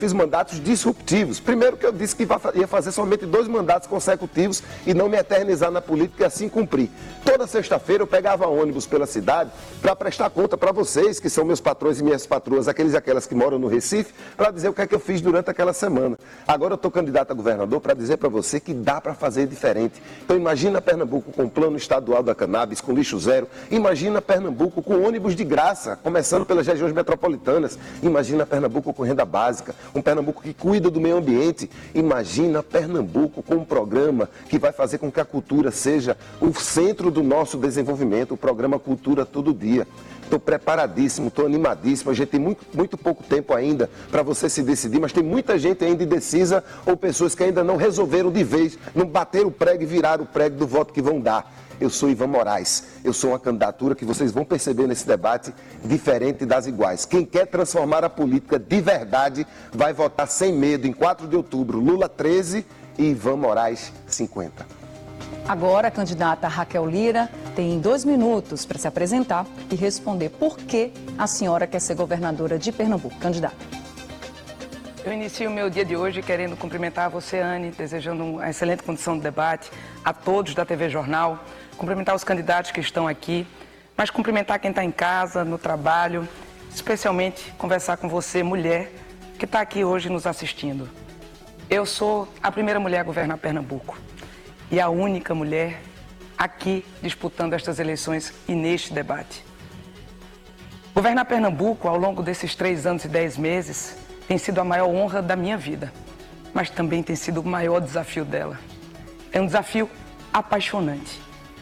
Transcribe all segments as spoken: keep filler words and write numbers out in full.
Fiz mandatos disruptivos. Primeiro que eu disse que ia fazer somente dois mandatos consecutivos e não me eternizar na política e assim cumprir. Toda sexta-feira eu pegava ônibus pela cidade para prestar conta para vocês, que são meus patrões e minhas patroas, aqueles e aquelas que moram no Recife, para dizer o que é que eu fiz durante aquela semana. Agora eu estou candidato a governador para dizer para você que dá para fazer diferente. Então imagina Pernambuco com plano estadual da cannabis, com lixo zero. Imagina Pernambuco com ônibus de graça, começando pelas regiões metropolitanas. Imagina Pernambuco com renda básica. Um Pernambuco que cuida do meio ambiente. Imagina Pernambuco com um programa que vai fazer com que a cultura seja o centro do nosso desenvolvimento, o programa Cultura Todo Dia. Estou preparadíssimo, estou animadíssimo. A gente tem muito, muito pouco tempo ainda para você se decidir, mas tem muita gente ainda indecisa ou pessoas que ainda não resolveram de vez, não bateram o prego e viraram o prego do voto que vão dar. Eu sou Ivan Moraes, eu sou uma candidatura que vocês vão perceber nesse debate diferente das iguais. Quem quer transformar a política de verdade vai votar sem medo em quatro de outubro, Lula treze e Ivan Moraes cinquenta. Agora a candidata Raquel Lira tem dois minutos para se apresentar e responder por que a senhora quer ser governadora de Pernambuco. Candidata. Eu inicio o meu dia de hoje querendo cumprimentar você, Anne, desejando uma excelente condição de debate, a todos da T V Jornal, cumprimentar os candidatos que estão aqui, mas cumprimentar quem está em casa, no trabalho, especialmente conversar com você, mulher, que está aqui hoje nos assistindo. Eu sou a primeira mulher a governar Pernambuco e a única mulher aqui disputando estas eleições e neste debate. Governar Pernambuco ao longo desses três anos e dez meses tem sido a maior honra da minha vida, mas também tem sido o maior desafio dela. É um desafio apaixonante.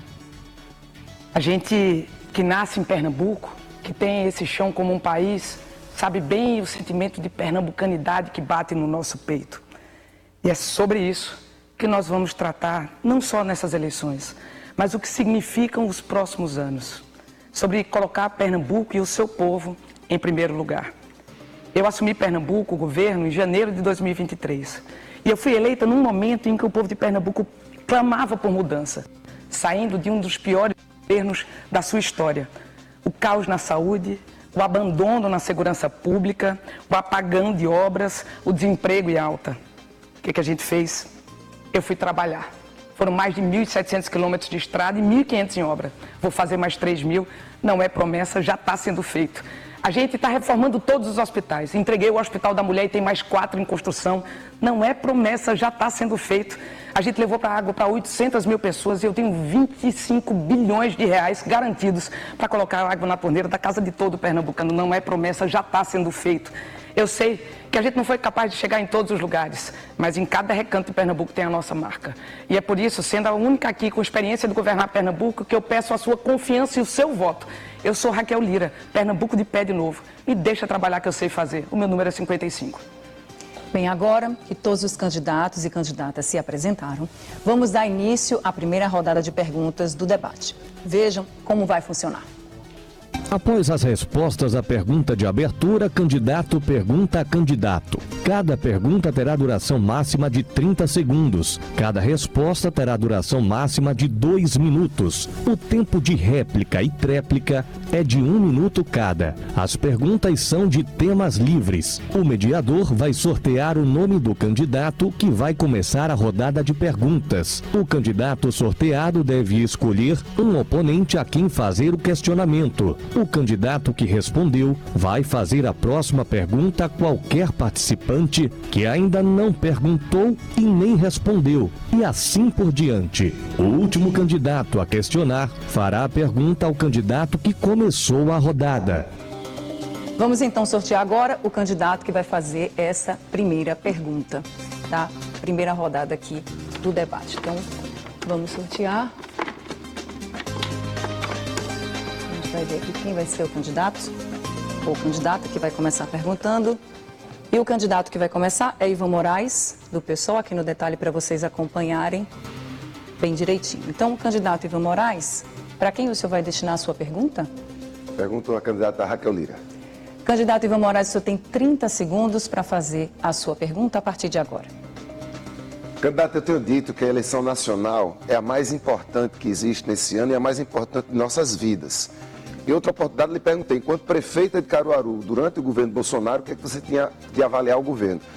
A gente que nasce em Pernambuco, que tem esse chão como um país, sabe bem o sentimento de pernambucanidade que bate no nosso peito. E é sobre isso que nós vamos tratar, não só nessas eleições, mas o que significam os próximos anos. Sobre colocar Pernambuco e o seu povo em primeiro lugar. Eu assumi Pernambuco, o governo, em janeiro de dois mil e vinte e três. E eu fui eleita num momento em que o povo de Pernambuco clamava por mudança, saindo de um dos piores governos da sua história. O caos na saúde, o abandono na segurança pública, o apagão de obras, o desemprego em alta. O que que a gente fez? Eu fui trabalhar. Foram mais de mil e setecentos quilômetros de estrada e mil e quinhentos em obra. Vou fazer mais três mil. Não é promessa, já está sendo feito. A gente está reformando todos os hospitais. Entreguei o Hospital da Mulher e tem mais quatro em construção. Não é promessa, já está sendo feito. A gente levou para a água para oitocentas mil pessoas e eu tenho vinte e cinco bilhões de reais garantidos para colocar água na torneira da casa de todo pernambucano. Não é promessa, já está sendo feito. Eu sei que a gente não foi capaz de chegar em todos os lugares, mas em cada recanto de Pernambuco tem a nossa marca. E é por isso, sendo a única aqui com experiência de governar Pernambuco, que eu peço a sua confiança e o seu voto. Eu sou Raquel Lira, Pernambuco de pé de novo. Me deixa trabalhar que eu sei fazer. O meu número é cinquenta e cinco. Bem, agora que todos os candidatos e candidatas se apresentaram, vamos dar início à primeira rodada de perguntas do debate. Vejam como vai funcionar. Após as respostas à pergunta de abertura, candidato pergunta a candidato. Cada pergunta terá duração máxima de trinta segundos. Cada resposta terá duração máxima de dois minutos. O tempo de réplica e tréplica é de um minuto cada. As perguntas são de temas livres. O mediador vai sortear o nome do candidato que vai começar a rodada de perguntas. O candidato sorteado deve escolher um oponente a quem fazer o questionamento. O candidato que respondeu vai fazer a próxima pergunta a qualquer participante que ainda não perguntou e nem respondeu, e assim por diante. O último candidato a questionar fará a pergunta ao candidato que começou a rodada. Vamos então sortear agora o candidato que vai fazer essa primeira pergunta, tá? Primeira rodada aqui do debate. Então, vamos sortear. Vai ver aqui quem vai ser o candidato, ou candidata que vai começar perguntando. E o candidato que vai começar é Ivan Moraes, do PSOL, aqui no detalhe para vocês acompanharem bem direitinho. Então, o candidato Ivan Moraes, para quem o senhor vai destinar a sua pergunta? Pergunto à candidata Raquel Lira. Candidato Ivan Moraes, o senhor tem trinta segundos para fazer a sua pergunta a partir de agora. Candidato, eu tenho dito que a eleição nacional é a mais importante que existe nesse ano e a mais importante de nossas vidas. Em outra oportunidade, lhe perguntei, enquanto prefeita de Caruaru, durante o governo Bolsonaro, o que é que você tinha de avaliar o governo?